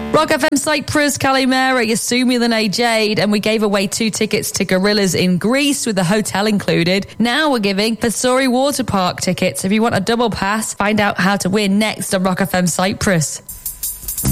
Rock FM Cyprus, Kalimera, Yasumi Lene Jade, and we gave away 2 tickets to Gorillas in Greece with the hotel included. Now we're giving Vasori Water Park tickets. If you want a double pass, find out how to win next on Rock FM Cyprus.